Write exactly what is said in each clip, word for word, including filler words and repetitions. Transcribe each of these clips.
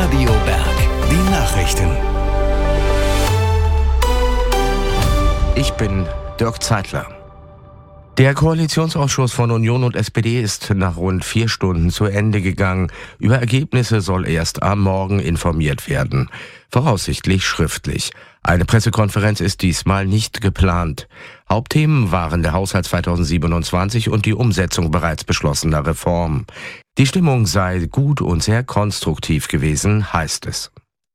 Radio Berg. Die Nachrichten. Ich bin Dirk Zeitler. Der Koalitionsausschuss von Union und S P D ist nach rund vier Stunden zu Ende gegangen. Über Ergebnisse soll erst am Morgen informiert werden. Voraussichtlich schriftlich. Eine Pressekonferenz ist diesmal nicht geplant. Hauptthemen waren der Haushalt zweitausendsiebenundzwanzig und die Umsetzung bereits beschlossener Reformen. Die Stimmung sei gut und sehr konstruktiv gewesen, heißt es.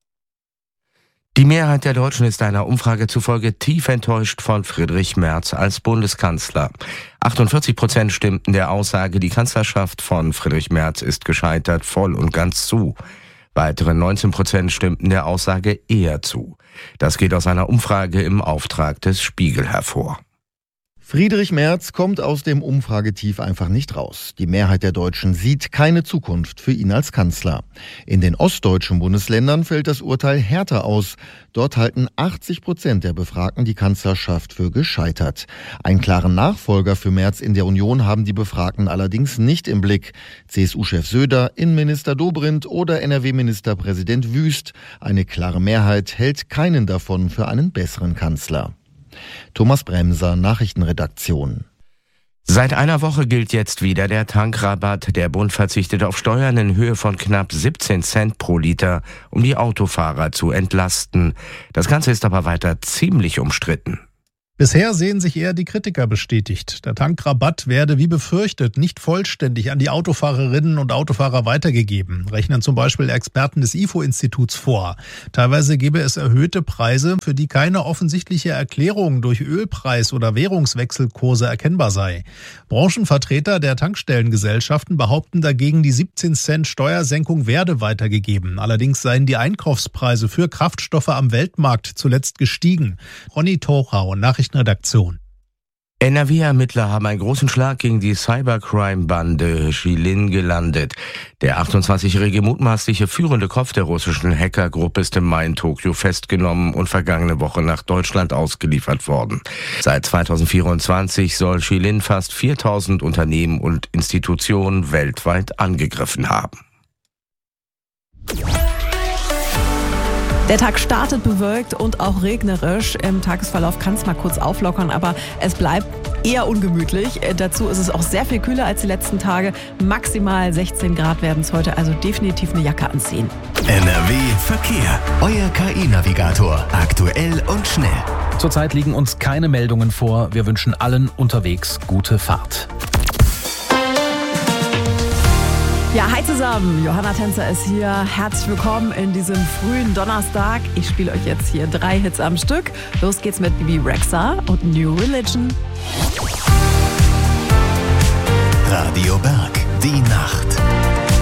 Die Mehrheit der Deutschen ist einer Umfrage zufolge tief enttäuscht von Friedrich Merz als Bundeskanzler. achtundvierzig Prozent stimmten der Aussage, die Kanzlerschaft von Friedrich Merz ist gescheitert, voll und ganz zu. Weitere neunzehn Prozent stimmten der Aussage eher zu. Das geht aus einer Umfrage im Auftrag des Spiegel hervor. Friedrich Merz kommt aus dem Umfragetief einfach nicht raus. Die Mehrheit der Deutschen sieht keine Zukunft für ihn als Kanzler. In den ostdeutschen Bundesländern fällt das Urteil härter aus. Dort halten achtzig Prozent der Befragten die Kanzlerschaft für gescheitert. Einen klaren Nachfolger für Merz in der Union haben die Befragten allerdings nicht im Blick. C S U-Chef Söder, Innenminister Dobrindt oder N R W-Ministerpräsident Wüst. Eine klare Mehrheit hält keinen davon für einen besseren Kanzler. Thomas Bremser, Nachrichtenredaktion. Seit einer Woche gilt jetzt wieder der Tankrabatt. Der Bund verzichtet auf Steuern in Höhe von knapp siebzehn Cent pro Liter, um die Autofahrer zu entlasten. Das Ganze ist aber weiter ziemlich umstritten. Bisher sehen sich eher die Kritiker bestätigt. Der Tankrabatt werde wie befürchtet nicht vollständig an die Autofahrerinnen und Autofahrer weitergegeben, rechnen zum Beispiel Experten des I F O-Instituts vor. Teilweise gebe es erhöhte Preise, für die keine offensichtliche Erklärung durch Ölpreis- oder Währungswechselkurse erkennbar sei. Branchenvertreter der Tankstellengesellschaften behaupten dagegen, die siebzehn Cent Steuersenkung werde weitergegeben. Allerdings seien die Einkaufspreise für Kraftstoffe am Weltmarkt zuletzt gestiegen. Ronny Tochau, Nachrichtenredaktion. N R W-Ermittler haben einen großen Schlag gegen die Cybercrime-Bande Shilin gelandet. Der achtundzwanzigjährige mutmaßliche führende Kopf der russischen Hackergruppe ist im Mai in Tokio festgenommen und vergangene Woche nach Deutschland ausgeliefert worden. Seit zweitausendvierundzwanzig soll Shilin fast viertausend Unternehmen und Institutionen weltweit angegriffen haben. Der Tag startet bewölkt und auch regnerisch. Im Tagesverlauf kann es mal kurz auflockern, aber es bleibt eher ungemütlich. Dazu ist es auch sehr viel kühler als die letzten Tage. Maximal sechzehn Grad werden es heute, also definitiv eine Jacke anziehen. N R W Verkehr. Euer K I-Navigator. Aktuell und schnell. Zurzeit liegen uns keine Meldungen vor. Wir wünschen allen unterwegs gute Fahrt. Ja, hi zusammen, Johanna Tänzer ist hier. Herzlich willkommen in diesem frühen Donnerstag. Ich spiele euch jetzt hier drei Hits am Stück. Los geht's mit Bibi Rexha und New Religion.